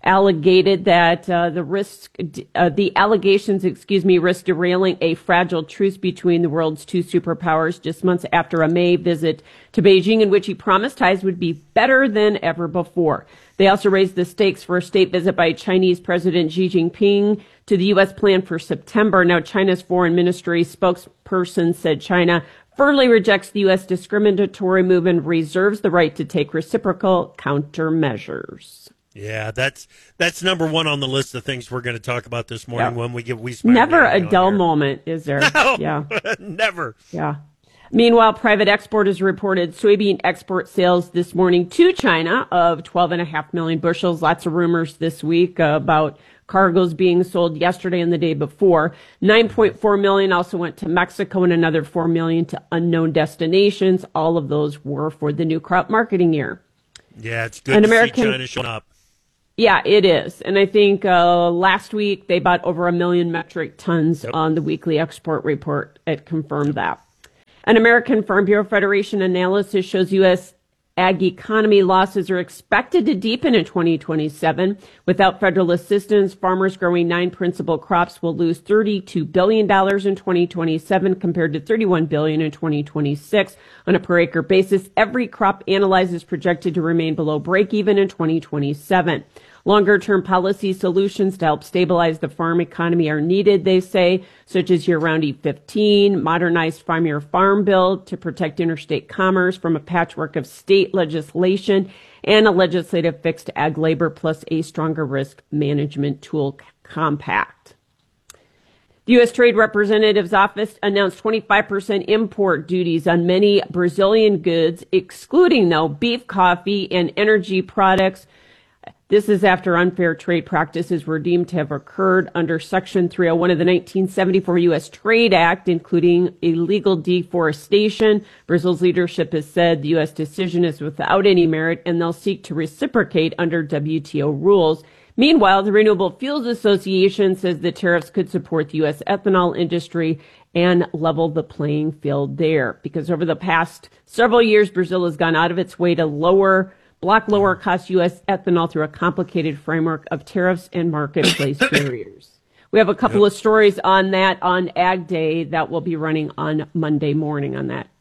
allegated that uh, the risk, uh, the allegations, excuse me, risk derailing a fragile truce between the world's two superpowers just months after a May visit to Beijing in which he promised ties would be better than ever before. They also raised the stakes for a state visit by Chinese President Xi Jinping to the U S plan for September. Now, China's foreign ministry spokesperson said China firmly rejects the U S discriminatory move and reserves the right to take reciprocal countermeasures. Yeah, that's that's number one on the list of things we're going to talk about this morning Yeah. when we get we. Never a dull moment, is there? No, yeah, never. Yeah. Meanwhile, private exporters reported soybean export sales this morning to China of twelve and a half million bushels. Lots of rumors this week uh, about cargoes being sold yesterday and the day before. nine point four million also went to Mexico and another four million to unknown destinations. All of those were for the new crop marketing year. Yeah, it's good An to American- see China showing up. Yeah, it is. And I think uh, last week they bought over a million metric tons Yep. on the weekly export report. It confirmed that. An American Farm Bureau Federation analysis shows U S ag economy losses are expected to deepen in twenty twenty-seven. Without federal assistance, farmers growing nine principal crops will lose thirty-two billion dollars in twenty twenty-seven compared to thirty-one billion dollars in twenty twenty-six. On a per acre basis, every crop analyzed is projected to remain below break even in twenty twenty-seven. Longer-term policy solutions to help stabilize the farm economy are needed, they say, such as year-round E fifteen, modernized five-year farm bill to protect interstate commerce from a patchwork of state legislation, and a legislative fix to ag labor, plus a stronger risk management tool compact. The U S Trade Representative's office announced twenty-five percent import duties on many Brazilian goods, excluding, though, beef, coffee, and energy products. This is after unfair trade practices were deemed to have occurred under Section three oh one of the nineteen seventy-four U S Trade Act, including illegal deforestation. Brazil's leadership has said the U S decision is without any merit, and they'll seek to reciprocate under W T O rules. Meanwhile, the Renewable Fuels Association says the tariffs could support the U S ethanol industry and level the playing field there. Because over the past several years, Brazil has gone out of its way to lower block lower cost U S ethanol through a complicated framework of tariffs and marketplace barriers. We have a couple yep. of stories on that on Ag Day that will be running on Monday morning on that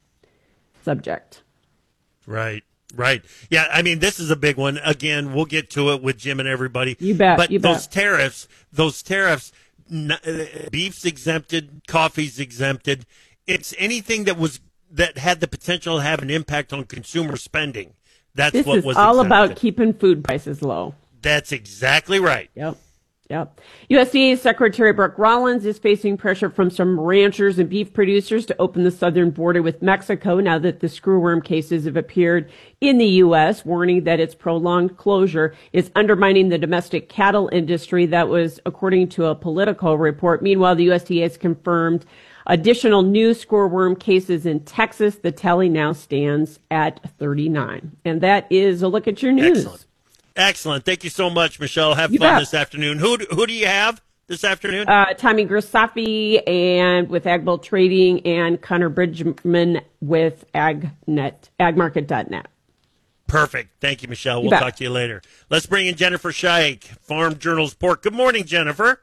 subject. Right, right. Yeah, I mean, this is a big one. Again, we'll get to it with Jim and everybody. You bet. But you those bet. tariffs, those tariffs, n- uh, beef's exempted, coffee's exempted. It's anything that was that had the potential to have an impact on consumer spending. That's this what is was all exempted. about keeping food prices low. That's exactly right. Yep. Yep. U S D A Secretary Brooke Rollins is facing pressure from some ranchers and beef producers to open the southern border with Mexico now that the screwworm cases have appeared in the U S, warning that its prolonged closure is undermining the domestic cattle industry. That was according to a Politico report. Meanwhile, the U S D A has confirmed additional new screwworm cases in Texas. The tally now stands at thirty-nine. And that is a look at your news. Excellent. Excellent. Thank you so much, Michelle. Have You fun bet. this afternoon. Who do, who do you have this afternoon? Uh, Tommy Grisafi and with AgBull Trading, and Connor Bridgman with AgNet, agmarket dot net. Perfect. Thank you, Michelle. You We'll bet. talk to you later. Let's bring in Jennifer Shaik, Farm Journal's Pork. Good morning, Jennifer.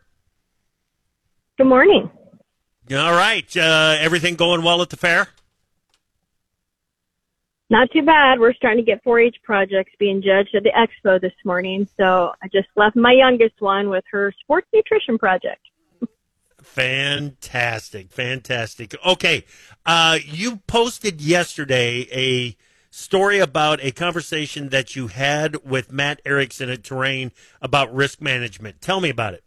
Good morning. All right. Uh, everything going well at the fair? Not too bad. We're starting to get four H projects being judged at the expo this morning. So I just left my youngest one with her sports nutrition project. Fantastic. Fantastic. Okay. Uh, you posted yesterday a story about a conversation that you had with Matt Erickson at Terrain about risk management. Tell me about it.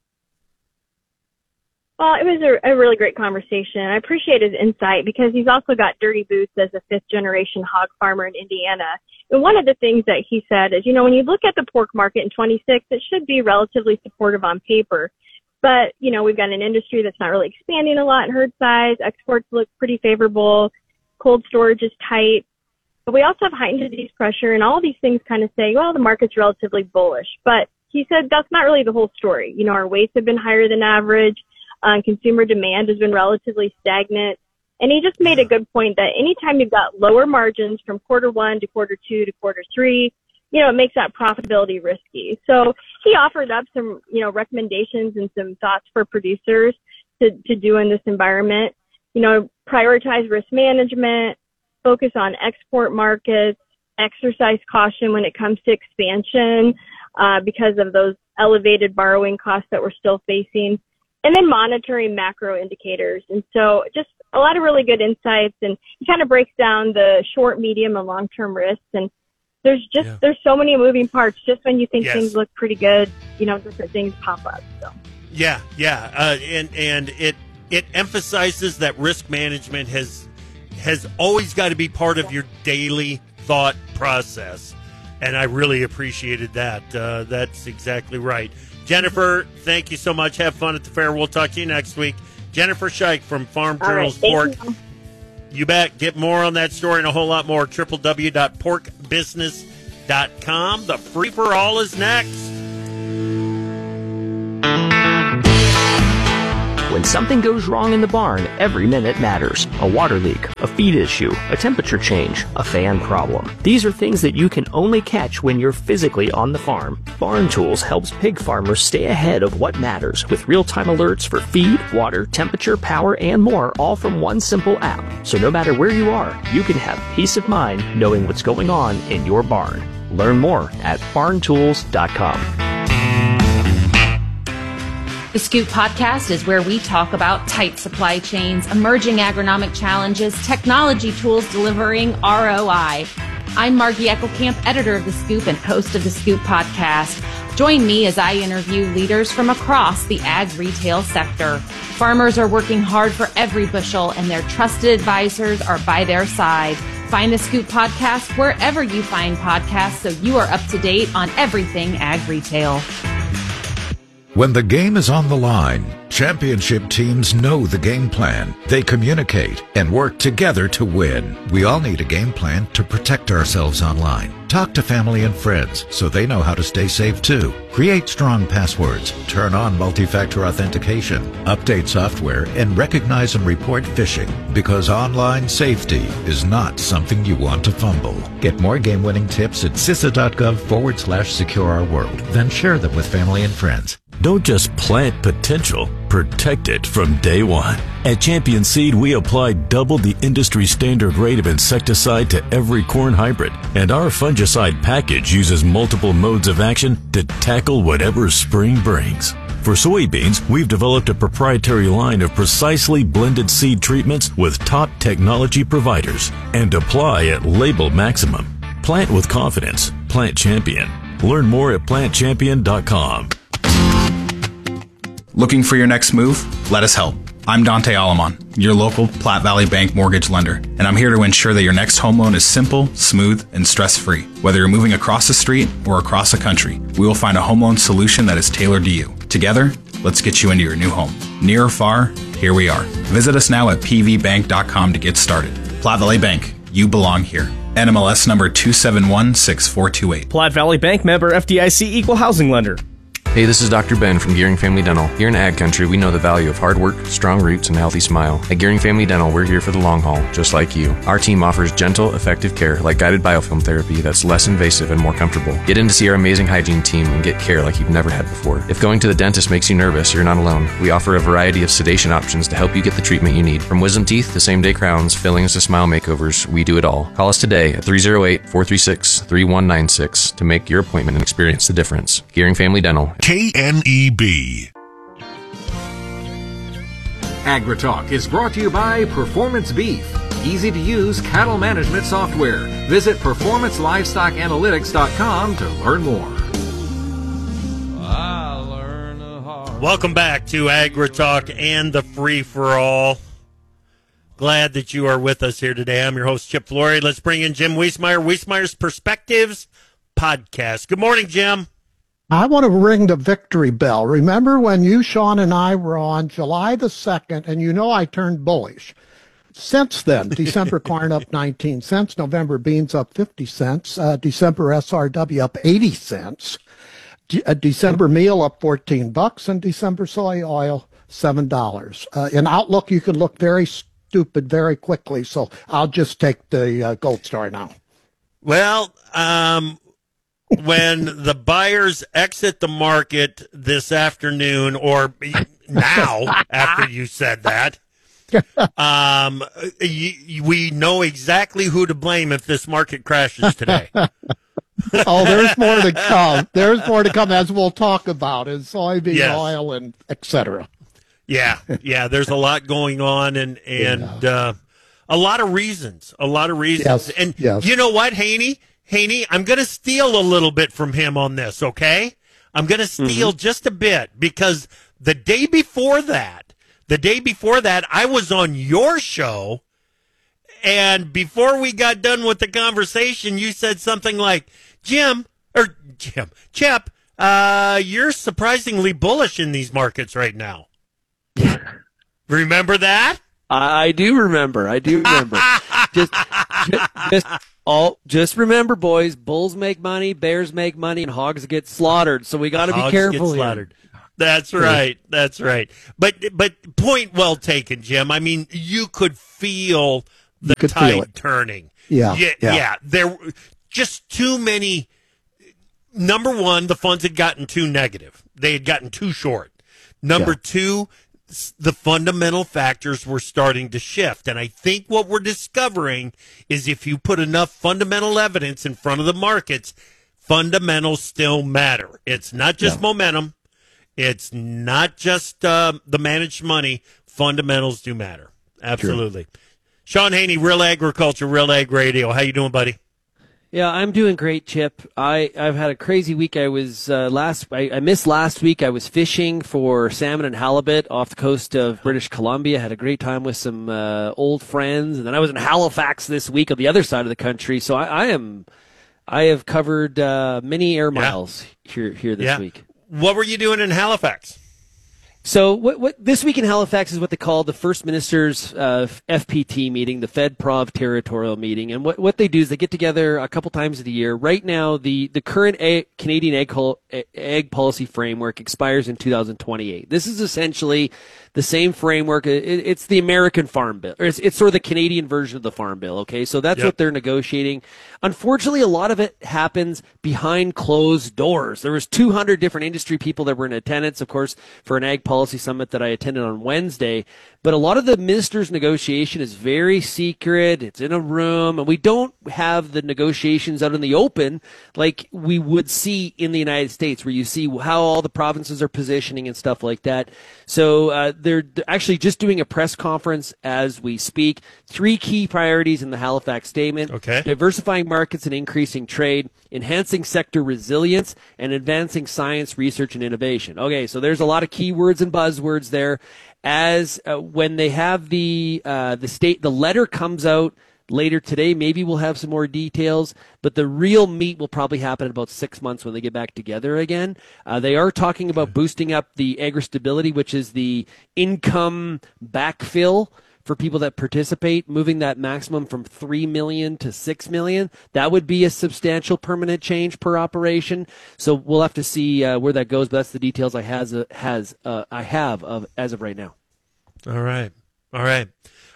Well, it was a, a really great conversation. I appreciate his insight because he's also got dirty boots as a fifth generation hog farmer in Indiana. And one of the things that he said is, you know, when you look at the pork market in twenty-six, it should be relatively supportive on paper. But, you know, we've got an industry that's not really expanding a lot in herd size. Exports look pretty favorable. Cold storage is tight. But we also have heightened disease pressure, and all of these things kind of say, well, the market's relatively bullish. But he said that's not really the whole story. You know, our weights have been higher than average. Uh, consumer demand has been relatively stagnant. And he just made a good point that anytime you've got lower margins from quarter one to quarter two to quarter three, you know, it makes that profitability risky. So he offered up some, you know, recommendations and some thoughts for producers to, to do in this environment. You know, prioritize risk management, focus on export markets, exercise caution when it comes to expansion uh, because of those elevated borrowing costs that we're still facing, and then monitoring macro indicators. And so just a lot of really good insights, and he kind of breaks down the short, medium, and long-term risks. And there's just, yeah. there's so many moving parts. Just when you think yes. things look pretty good, you know, different things pop up. So. Yeah, yeah. Uh, and, and it, it emphasizes that risk management has, has always got to be part of your daily thought process. And I really appreciated that. Uh, that's exactly right. Jennifer, thank you so much. Have fun at the fair. We'll talk to you next week. Jennifer Scheich from Farm All Journal's right, Pork. You. you bet. Get more on that story and a whole lot more. w w w dot pork business dot com. The free-for-all is next. When something goes wrong in the barn, every minute matters. A water leak, a feed issue, a temperature change, a fan problem. These are things that you can only catch when you're physically on the farm. Barn Tools helps pig farmers stay ahead of what matters with real-time alerts for feed, water, temperature, power, and more, all from one simple app. So no matter where you are, you can have peace of mind knowing what's going on in your barn. Learn more at barn tools dot com. The Scoop Podcast is where we talk about tight supply chains, emerging agronomic challenges, technology tools delivering R O I. I'm Margie Eckelkamp, editor of The Scoop and host of The Scoop Podcast. Join me as I interview leaders from across the ag retail sector. Farmers are working hard for every bushel, and their trusted advisors are by their side. Find The Scoop Podcast wherever you find podcasts so you are up to date on everything ag retail. When the game is on the line, championship teams know the game plan. They communicate and work together to win. We all need a game plan to protect ourselves online. Talk to family and friends so they know how to stay safe too. Create strong passwords, turn on multi-factor authentication, update software, and recognize and report phishing, because online safety is not something you want to fumble. Get more game-winning tips at cisa.gov forward slash secure our world. Then share them with family and friends. Don't just plant potential, protect it from day one. At Champion Seed, we apply double the industry standard rate of insecticide to every corn hybrid, and our fungicide package uses multiple modes of action to tackle whatever spring brings. For soybeans, we've developed a proprietary line of precisely blended seed treatments with top technology providers, and apply at label maximum. Plant with confidence. Plant Champion. Learn more at plant champion dot com. Looking for your next move? Let us help. I'm Dante Alamon, your local Platte Valley Bank mortgage lender, and I'm here to ensure that your next home loan is simple, smooth, and stress-free. Whether you're moving across the street or across the country, we will find a home loan solution that is tailored to you. Together, let's get you into your new home. Near or far, here we are. Visit us now at p v bank dot com to get started. Platte Valley Bank, you belong here. N M L S number two seven one six four two eight. Platte Valley Bank, member F D I C, equal housing lender. Hey, this is Doctor Ben from Gearing Family Dental. Here in Ag Country, we know the value of hard work, strong roots, and a healthy smile. At Gearing Family Dental, we're here for the long haul, just like you. Our team offers gentle, effective care like guided biofilm therapy that's less invasive and more comfortable. Get in to see our amazing hygiene team and get care like you've never had before. If going to the dentist makes you nervous, you're not alone. We offer a variety of sedation options to help you get the treatment you need. From wisdom teeth to same-day crowns, fillings to smile makeovers, we do it all. Call us today at three oh eight, four three six, three one nine six to make your appointment and experience the difference. Gearing Family Dental. K N E B. AgriTalk is brought to you by Performance Beef, easy to use cattle management software. Visit performance livestock analytics dot com to learn more. Welcome back to AgriTalk and the Free for All. Glad that you are with us here today. I'm your host, Chip Flory. Let's bring in Jim Wiesemeyer, Wiesemeyer's Perspectives Podcast. Good morning, Jim. I want to ring the victory bell. Remember when you, Sean, and I were on July the second, and you know I turned bullish. Since then, December corn up nineteen cents, November beans up fifty cents, uh, December S R W up eighty cents, De- uh, December meal up fourteen bucks, and December soy oil seven dollars. Uh, in Outlook, you can look very stupid very quickly, so I'll just take the uh, gold star now. Well, um... when the buyers exit the market this afternoon, or now after you said that, um, y- we know exactly who to blame if this market crashes today. Oh, there's more to come. There's more to come, as we'll talk about, in soybean Yes. oil and et cetera. Yeah, yeah. There's a lot going on, and and uh, a lot of reasons. A lot of reasons. Yes, And yes. you know what, Haney? Haney, I'm going to steal a little bit from him on this. Okay, I'm going to steal Mm-hmm. just a bit, because the day before that, the day before that, I was on your show, and before we got done with the conversation, you said something like, "Jim or Jim, Chip, uh, you're surprisingly bullish in these markets right now." Remember that? I, I do remember. I do remember. just, just, just, all, just remember, boys. Bulls make money, bears make money, and hogs get slaughtered. So we got to be Hogs careful get here. slaughtered. That's right. That's right. But but point well taken, Jim. I mean, you could feel the could tide feel it. turning. Yeah, yeah, yeah. yeah. There were just too many. Number one, the funds had gotten too negative. They had gotten too short. Number Yeah. two, s- the fundamental factors were starting to shift. And I think what we're discovering is if you put enough fundamental evidence in front of the markets, fundamentals still matter. It's not just Yeah. momentum. It's not just uh, the managed money. Fundamentals do matter. Absolutely. Sean Haney, Real Agriculture, Real Ag Radio. How you doing, buddy? Yeah, I'm doing great, Chip. I, I've had a crazy week. I was uh, last. I, I missed last week. I was fishing for salmon and halibut off the coast of British Columbia. Had a great time with some uh, old friends, and then I was in Halifax this week on the other side of the country. So I, I am, I have covered uh, many air miles here here this Yeah. week. What were you doing in Halifax? So what, what this week in Halifax is what they call the First Minister's uh, F P T meeting, the Fed Prov Territorial meeting. And what, what they do is they get together a couple times of the year. Right now, the, the current ag, Canadian ag, ag policy framework expires in two thousand twenty-eight. This is essentially the same framework. It, it's the American Farm Bill, or it's, it's sort of the Canadian version of the Farm Bill. Okay, so that's Yep. what they're negotiating. Unfortunately, a lot of it happens behind closed doors. There was two hundred different industry people that were in attendance, of course, for an ag policy summit that I attended on Wednesday. But a lot of the ministers' negotiation is very secret. It's in a room, and we don't have the negotiations out in the open like we would see in the United States, where you see how all the provinces are positioning and stuff like that. So uh, they're actually just doing a press conference as we speak. Three key priorities in the Halifax statement. Okay. Diversifying markets and increasing trade, enhancing sector resilience, and advancing science, research, and innovation. Okay, so there's a lot of keywords and buzzwords there. As uh, when they have the uh, the state, the letter comes out later today. Maybe we'll have some more details, but the real meat will probably happen in about six months when they get back together again. Uh, they are talking about boosting up the agri-stability, which is the income backfill for people that participate, moving that maximum from three million to six million. That would be a substantial permanent change per operation. So we'll have to see uh, where that goes, but that's the details I has uh, has uh, I have of as of right now. All right. All right.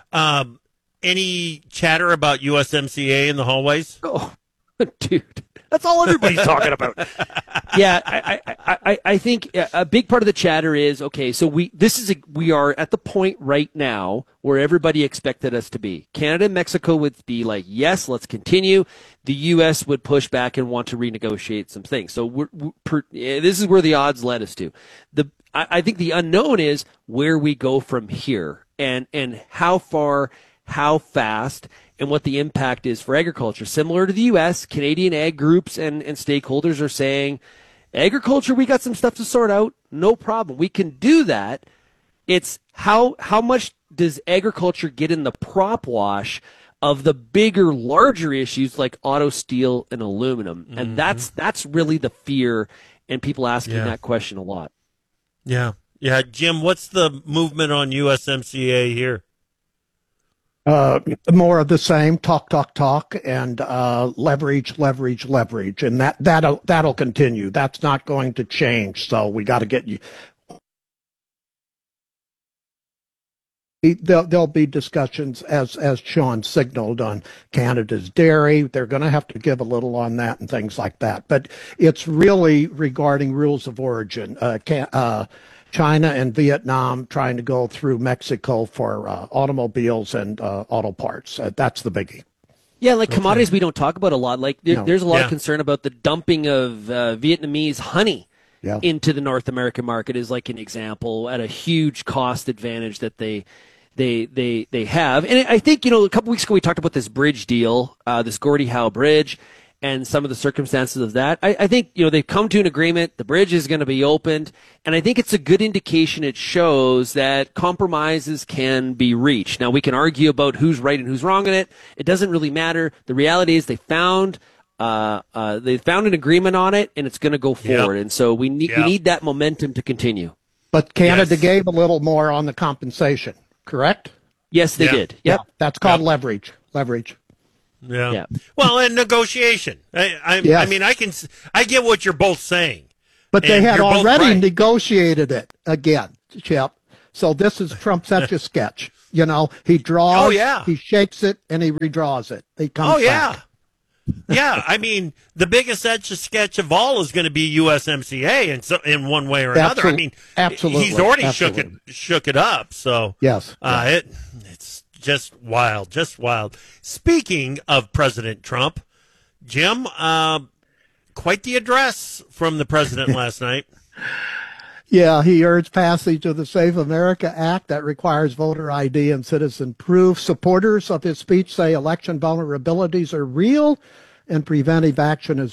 Um, any chatter about U S M C A in the hallways? Oh, dude. That's all everybody's talking about. Yeah, I, I, I, I think a big part of the chatter is, okay, so we this is a, we are at the point right now where everybody expected us to be. Canada and Mexico would be like, yes, let's continue. The U S would push back and want to renegotiate some things. So we're, we're per, this is where the odds led us to. The I, I think the unknown is where we go from here and and how far, how fast, and what the impact is for agriculture. Similar to the U S, Canadian ag groups and, and stakeholders are saying, agriculture, we got some stuff to sort out. No problem. We can do that. It's how how much does agriculture get in the prop wash of the bigger, larger issues like auto, steel, and aluminum? And Mhm. that's that's really the fear, and people asking Yeah. that question a lot. Yeah. Yeah. Jim, what's the movement on U S M C A here? Uh, more of the same, talk, talk, talk, and uh, leverage, leverage, leverage, and that that'll that'll continue. That's not going to change. So we got to get you there'll, there'll be discussions, as as Sean signaled, on Canada's dairy. They're going to have to give a little on that and things like that. But it's really regarding rules of origin. Uh, can, uh, China and Vietnam trying to go through Mexico for uh, automobiles and uh, auto parts. Uh, that's the biggie. Yeah, like okay. commodities we don't talk about a lot. Like there, no. there's a lot yeah. of concern about the dumping of uh, Vietnamese honey. Yeah. into the North American market is like an example at a huge cost advantage that they they they they have. And I think, you know, a couple weeks ago we talked about this bridge deal, uh, this Gordie Howe Bridge, and some of the circumstances of that. I, I think, you know, they've come to an agreement. The bridge is going to be opened. And I think it's a good indication. It shows that compromises can be reached. Now, we can argue about who's right and who's wrong in it. It doesn't really matter. The reality is they found Uh, uh, they found an agreement on it, and it's going to go forward. Yep. And so we need yep. we need that momentum to continue. But Canada yes. gave a little more on the compensation, correct? Yes, they yeah. did. Yep. Yeah, that's called yep. leverage. Leverage. Yeah. yeah. Well, and negotiation. I, I, yes. I mean, I can, I get what you're both saying. But they had already right. negotiated it again, Chip. So this is Trump's etch a sketch. You know, he draws, oh, yeah. he shakes it, and he redraws it. He comes oh, yeah. back. yeah, I mean, the biggest etch a sketch of all is going to be U S M C A in so, in one way or another. Absol- I mean, absolutely, he's already absolutely. shook it shook it up. So yes, uh, yes. it it's just wild, just wild. Speaking of President Trump, Jim, uh, quite the address from the president last night. Yeah, he urged passage of the Safe America Act that requires voter I D and citizen proof. Supporters of his speech say election vulnerabilities are real and preventive action is